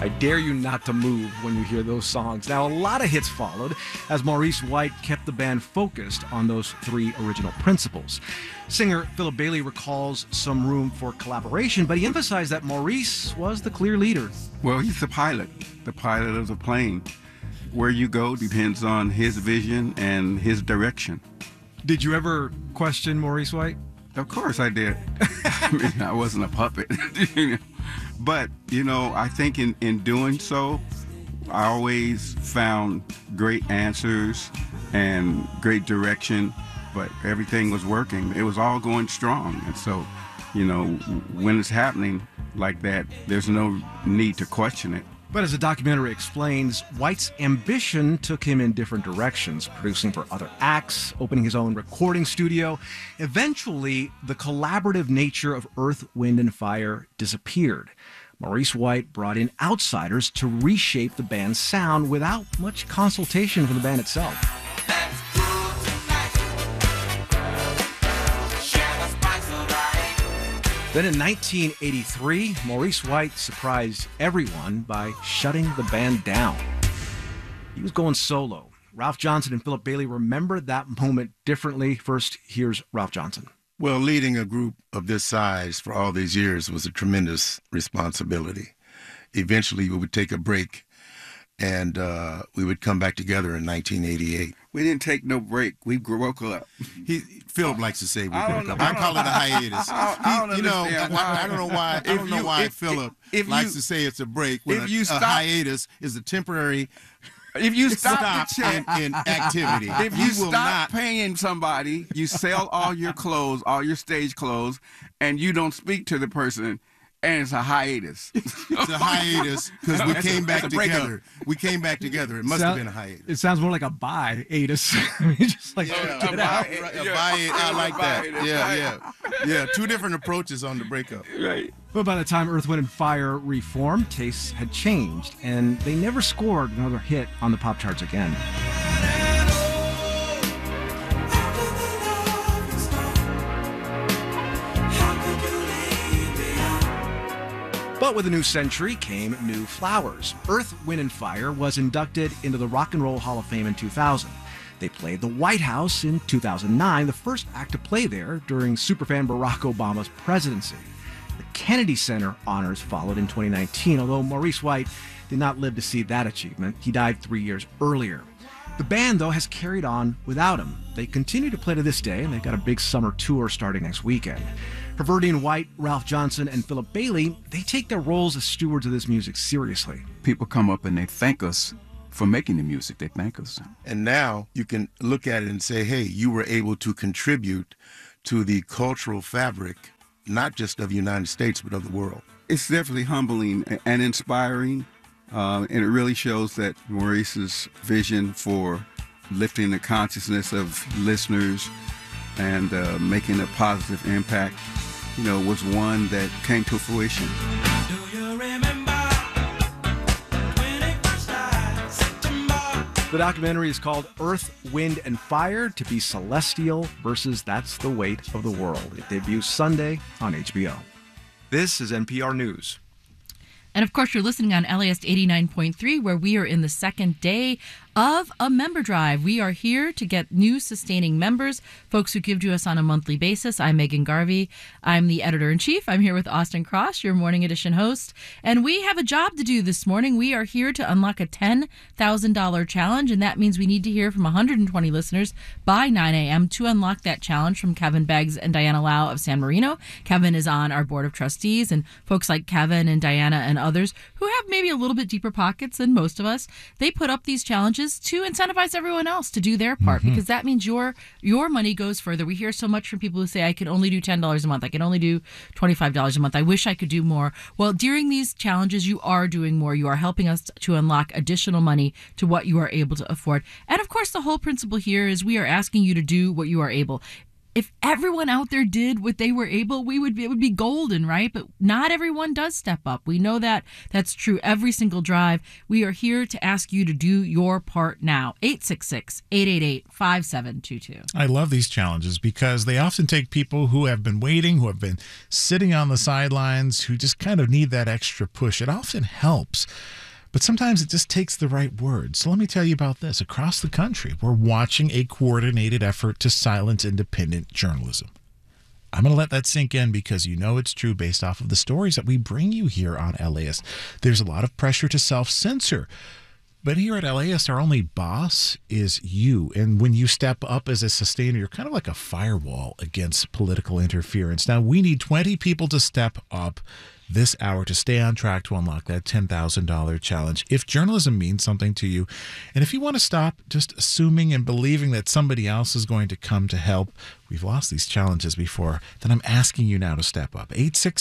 I dare you not to move when you hear those songs. Now, a lot of hits followed as Maurice White kept the band focused on those three original principles. Singer Philip Bailey recalls some room for collaboration, but he emphasized that Maurice was the clear leader. Well, he's the pilot of the plane. Where you go depends on his vision and his direction. Did you ever question Maurice White? Of course I did. I mean, I wasn't a puppet. But, I think in doing so, I always found great answers and great direction, but everything was working. It was all going strong. And so, when it's happening like that, there's no need to question it. But as the documentary explains, White's ambition took him in different directions, producing for other acts, opening his own recording studio. Eventually, the collaborative nature of Earth, Wind & Fire disappeared. Maurice White brought in outsiders to reshape the band's sound without much consultation from the band itself. Then in 1983, Maurice White surprised everyone by shutting the band down. He was going solo. Ralph Johnson and Philip Bailey remember that moment differently. First, here's Ralph Johnson. Well, leading a group of this size for all these years was a tremendous responsibility. Eventually, we would take a break, and we would come back together in 1988. We didn't take no break. We broke up. Philip likes to say we broke up. I call it a hiatus. I don't know why. I don't know why Philip likes to say it's a break when a hiatus is a temporary. If you stop in activity, if you stop paying somebody, you sell all your clothes, all your stage clothes, and you don't speak to the person, and it's a hiatus. It's a hiatus because we came back together. We came back together. It must have been a hiatus. It sounds more like a bye-atus. I mean, just like get out. I like that. Yeah. Two different approaches on the breakup. Right. But by the time Earth, Wind & Fire reformed, tastes had changed, and they never scored another hit on the pop charts again. But with a new century came new flowers. Earth, Wind & Fire was inducted into the Rock and Roll Hall of Fame in 2000. They played the White House in 2009, the first act to play there during superfan Barack Obama's presidency. The Kennedy Center honors followed in 2019, although Maurice White did not live to see that achievement. He died 3 years earlier. The band, though, has carried on without him. They continue to play to this day, and they've got a big summer tour starting next weekend. Havertine White, Ralph Johnson, and Philip Bailey, they take their roles as stewards of this music seriously. People come up and they thank us for making the music. They thank us. And now you can look at it and say, hey, you were able to contribute to the cultural fabric, not just of the United States, but of the world. It's definitely humbling and inspiring, and it really shows that Maurice's vision for lifting the consciousness of listeners and making a positive impact, was one that came to fruition. Do you remember when it first died, September? The documentary is called Earth, Wind & Fire, to be celestial versus That's the Weight of the World. It debuts Sunday on HBO. This is NPR News. And of course, you're listening on LAS 89.3, where we are in the second day of a member drive. We are here to get new sustaining members, folks who give to us on a monthly basis. I'm Megan Garvey. I'm the editor-in-chief. I'm here with Austin Cross, your morning edition host. And we have a job to do this morning. We are here to unlock a $10,000 challenge, and that means we need to hear from 120 listeners by 9 a.m. to unlock that challenge from Kevin Beggs and Diana Lau of San Marino. Kevin is on our board of trustees, and folks like Kevin and Diana and others who have maybe a little bit deeper pockets than most of us, they put up these challenges to incentivize everyone else to do their part, because that means your money goes further. We hear so much from people who say, I can only do $10 a month. I can only do $25 a month. I wish I could do more. Well, during these challenges, you are doing more. You are helping us to unlock additional money to what you are able to afford. And of course, the whole principle here is we are asking you to do what you are able. if everyone out there did what they were able, it would be golden, right? But not everyone does step up. We know that. That's true every single drive. We are here to ask you to do your part now. 866-888-5722. I love these challenges because they often take people who have been waiting, who have been sitting on the sidelines, who just kind of need that extra push. It often helps. But sometimes it just takes the right words. So let me tell you about this. Across the country, we're watching a coordinated effort to silence independent journalism. I'm going to let that sink in because you know it's true based off of the stories that we bring you here on LAist. There's a lot of pressure to self-censor. But here at LAist, our only boss is you. And when you step up as a sustainer, you're kind of like a firewall against political interference. Now, we need 20 people to step up this hour to stay on track to unlock that $10,000 challenge. If journalism means something to you, and if you want to stop just assuming and believing that somebody else is going to come to help, we've lost these challenges before, then I'm asking you now to step up.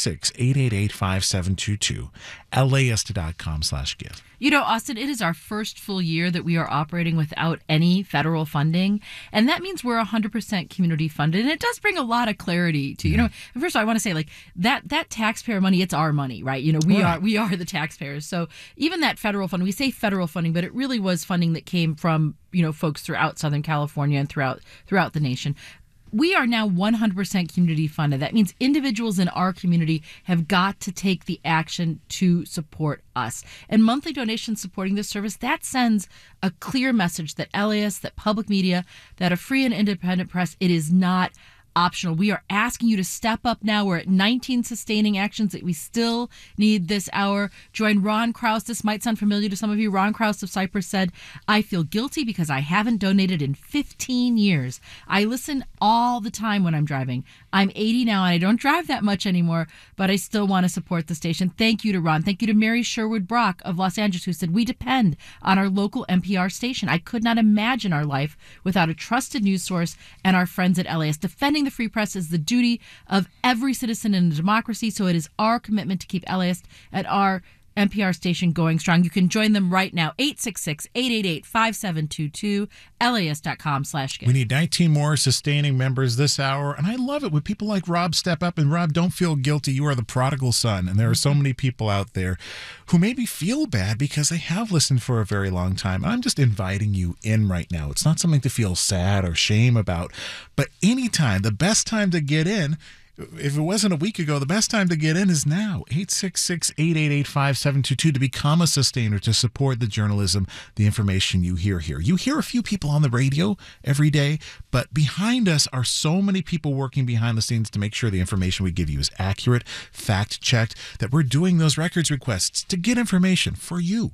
866-888-5722, laist.com/give. You know, Austin, it is our first full year that we are operating without any federal funding. And that means we're 100% community funded. And it does bring a lot of clarity to, you know, first of all, I want to say like that taxpayer money, it's our money, right? You know, we are the taxpayers. So even that federal funding, we say federal funding, but it really was funding that came from, you know, folks throughout Southern California and throughout the nation. We are now 100% community funded. That means individuals in our community have got to take the action to support us. And monthly donations supporting this service, that sends a clear message that LAist, that public media, that a free and independent press, it is not optional. We are asking you to step up now. We're at 19 sustaining actions that we still need this hour. Join Ron Kraus. This might sound familiar to some of you. Ron Kraus of Cypress said, I feel guilty because I haven't donated in 15 years. I listen all the time when I'm driving. I'm 80 now and I don't drive that much anymore, but I still want to support the station. Thank you to Ron. Thank you to Mary Sherwood Brock of Los Angeles, who said, we depend on our local NPR station. I could not imagine our life without a trusted news source and our friends at LAist. Defending the free press is the duty of every citizen in a democracy, so it is our commitment to keep LAist at our NPR station going strong. You can join them right now. 866-888-5722, laist.com/give. We need 19 more sustaining members this hour. And I love it when people like Rob step up. And Rob, don't feel guilty. You are the prodigal son. And there are so many people out there who maybe feel bad because they have listened for a very long time. And I'm just inviting you in right now. It's not something to feel sad or shame about. But anytime, the best time to get in, if it wasn't a week ago, the best time to get in is now. 866-888-5722 to become a sustainer, to support the journalism, the information you hear here. You hear a few people on the radio every day, but behind us are so many people working behind the scenes to make sure the information we give you is accurate, fact-checked, that we're doing those records requests to get information for you.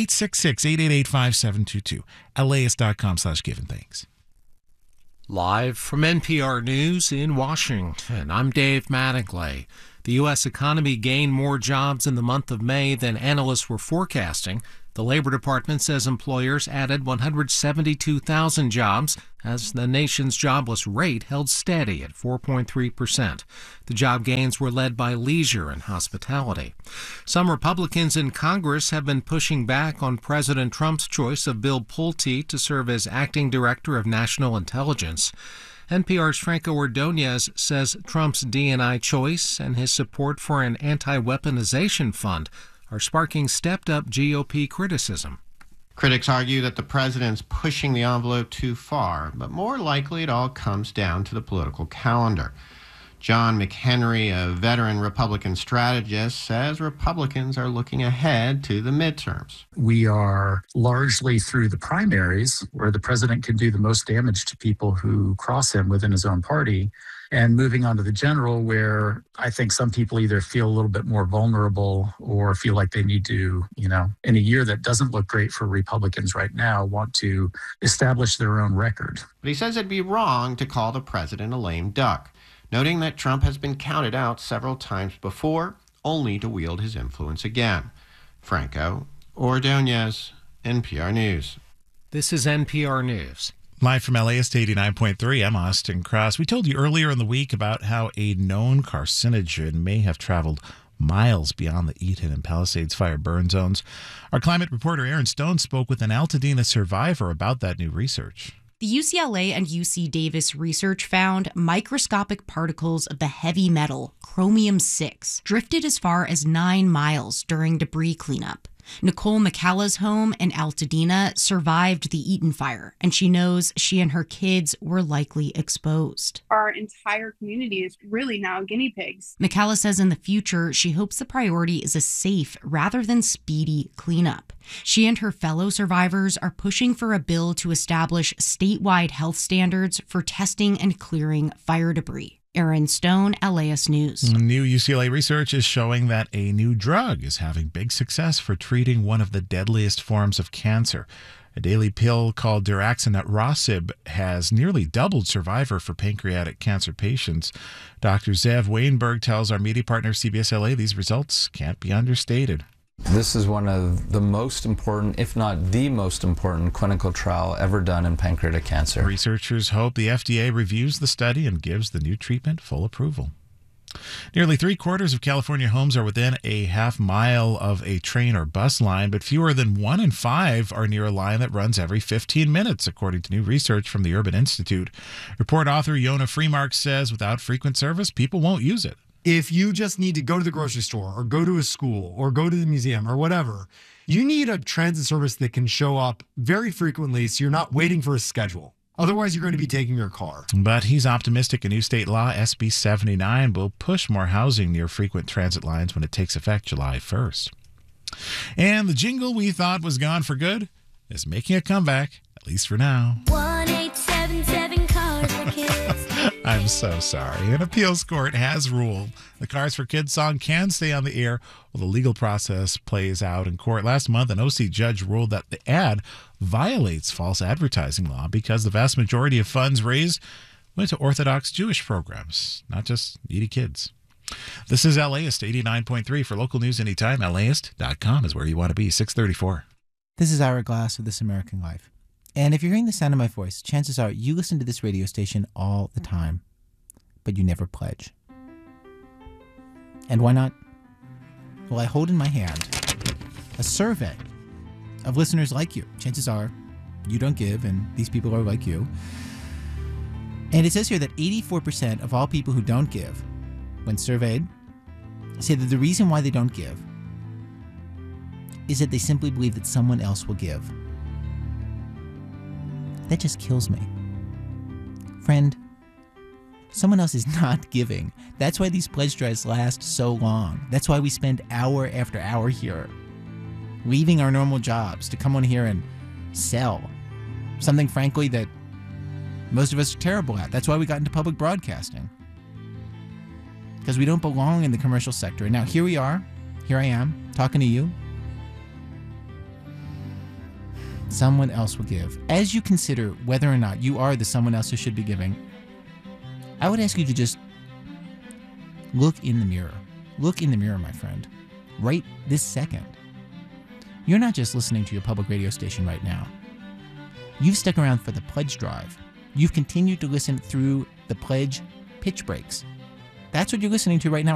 866-888-5722, laist.com/give, and thanks. Live from NPR News in Washington, I'm Dave Mattingly. The U.S. economy gained more jobs in the month of May than analysts were forecasting. The Labor Department says employers added 172,000 jobs as the nation's jobless rate held steady at 4.3%. The job gains were led by leisure and hospitality. Some Republicans in Congress have been pushing back on President Trump's choice of Bill Pulte to serve as acting director of national intelligence. NPR's Franco Ordonez says Trump's D&I choice and his support for an anti-weaponization fund are sparking stepped-up GOP criticism. Critics argue that the president's pushing the envelope too far, but more likely it all comes down to the political calendar. John McHenry, a veteran Republican strategist, says Republicans are looking ahead to the midterms. We are largely through the primaries, where the president can do the most damage to people who cross him within his own party, and moving on to the general, where I think some people either feel a little bit more vulnerable or feel like they need to, in a year that doesn't look great for Republicans right now, want to establish their own record. But he says it'd be wrong to call the president a lame duck, noting that Trump has been counted out several times before, only to wield his influence again. Franco Ordonez, NPR News. This is NPR News. Live from LAist 89.3, I'm Austin Cross. We told you earlier in the week about how a known carcinogen may have traveled miles beyond the Eaton and Palisades fire burn zones. Our climate reporter Aaron Stone spoke with an Altadena survivor about that new research. The UCLA and UC Davis research found microscopic particles of the heavy metal chromium-6 drifted as far as 9 miles during debris cleanup. Nicole McCalla's home in Altadena survived the Eaton fire, and she knows she and her kids were likely exposed. Our entire community is really now guinea pigs. McCalla says in the future, she hopes the priority is a safe rather than speedy cleanup. She and her fellow survivors are pushing for a bill to establish statewide health standards for testing and clearing fire debris. Aaron Stone, LAist News. New UCLA research is showing that a new drug is having big success for treating one of the deadliest forms of cancer. A daily pill called daraxonrasib has nearly doubled survival for pancreatic cancer patients. Dr. Zev Weinberg tells our media partner CBS LA these results can't be understated. This is one of the most important, if not the most important, clinical trial ever done in pancreatic cancer. Researchers hope the FDA reviews the study and gives the new treatment full approval. Nearly 3/4 of California homes are within a half mile of a train or bus line, but fewer than 1 in 5 are near a line that runs every 15 minutes, according to new research from the Urban Institute. Report author Yona Freemark says without frequent service, people won't use it. If you just need to go to the grocery store or go to a school or go to the museum or whatever, you need a transit service that can show up very frequently so you're not waiting for a schedule. Otherwise, you're going to be taking your car. But he's optimistic a new state law, SB 79, will push more housing near frequent transit lines when it takes effect July 1st. And the jingle we thought was gone for good is making a comeback, at least for now. 1877 Cars for Kids. I'm so sorry. An appeals court has ruled the Cars for Kids song can stay on the air while the legal process plays out in court. Last month, an OC judge ruled that the ad violates false advertising law because the vast majority of funds raised went to Orthodox Jewish programs, not just needy kids. This is LAist 89.3 for local news anytime. LAist.com is where you want to be. 634. This is Ira Glass of This American Life. And if you're hearing the sound of my voice, chances are you listen to this radio station all the time, but you never pledge. And why not? Well, I hold in my hand a survey of listeners like you. Chances are you don't give, and these people are like you. And it says here that 84% of all people who don't give, when surveyed, say that the reason why they don't give is that they simply believe that someone else will give. That just kills me. Friend, someone else is not giving. That's why these pledge drives last so long. That's why we spend hour after hour here, leaving our normal jobs to come on here and sell something, frankly, that most of us are terrible at. That's why we got into public broadcasting. Because we don't belong in the commercial sector. And now here we are. Here I am, talking to you. Someone else will give. As you consider whether or not you are the someone else who should be giving, I would ask you to just look in the mirror. Look in the mirror, my friend. Right this second. You're not just listening to your public radio station right now. You've stuck around for the pledge drive. You've continued to listen through the pledge pitch breaks. That's what you're listening to right now.